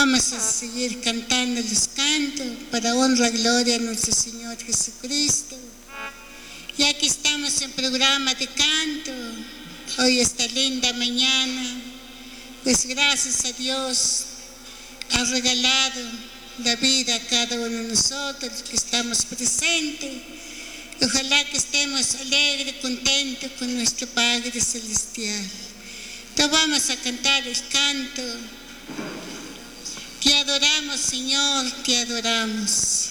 Vamos a seguir cantando los cantos para honra y gloria a nuestro Señor Jesucristo. Ya que estamos en programa de canto, hoy esta linda mañana, pues gracias a Dios ha regalado la vida a cada uno de nosotros que estamos presentes. Ojalá que estemos alegres, contentos con nuestro Padre Celestial. Entonces vamos a cantar el canto. Te adoramos, Señor, te adoramos.